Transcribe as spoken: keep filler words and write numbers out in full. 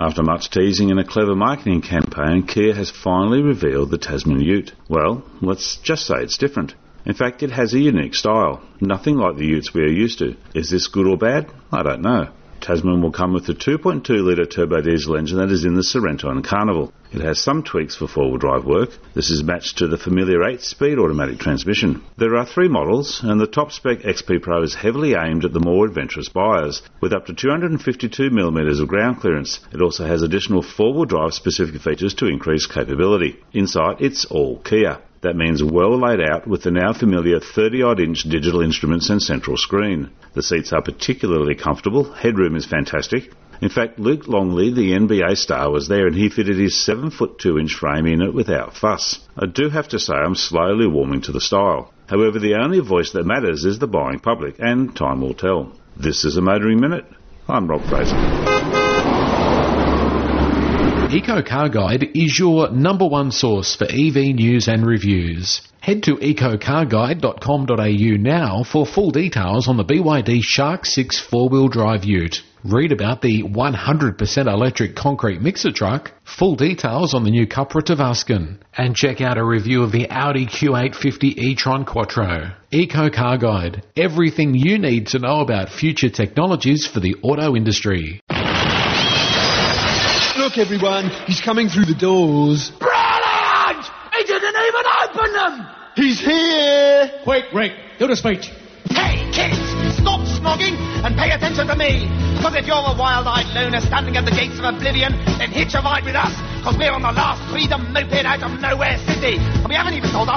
After much teasing and a clever marketing campaign, Kia has finally revealed the Tasman Ute. Well, let's just say it's different. In fact, it has a unique style, nothing like the Utes we are used to. Is this good or bad? I don't know. Tasman will come with the two point two litre turbo diesel engine that is in the Sorento and Carnival. It has some tweaks for four-wheel drive work. This is matched to the familiar eight-speed automatic transmission. There are three models, and the top-spec X P Pro is heavily aimed at the more adventurous buyers, with up to two hundred fifty-two millimetres of ground clearance. It also has additional four-wheel drive specific features to increase capability. Inside, it's all Kia. That means well laid out with the now familiar thirty-odd inch digital instruments and central screen. The seats are particularly comfortable, headroom is fantastic. In fact, Luke Longley, the N B A star, was there and he fitted his seven foot two inch frame in it without fuss. I do have to say I'm slowly warming to the style. However, the only voice that matters is the buying public, and time will tell. This is a Motoring Minute. I'm Rob Fraser. Eco Car Guide is your number one source for E V news and reviews. Head to eco car guide dot com dot a u now for full details on the B Y D Shark six four-wheel drive ute. Read about the one hundred percent electric concrete mixer truck, full details on the new Cupra Tavascan, and check out a review of the Audi Q eight fifty e-tron Quattro. Eco Car Guide, everything you need to know about future technologies for the auto industry. Look, everyone, he's coming through the doors. Brilliant! He didn't even open them! He's here! Quick, Rick, do the speech. Hey, kids, stop snogging and pay attention to me. Because if you're a wild-eyed loner standing at the gates of oblivion, then hitch a ride with us, because we're on the last freedom moped out of Nowhere City. And we haven't even told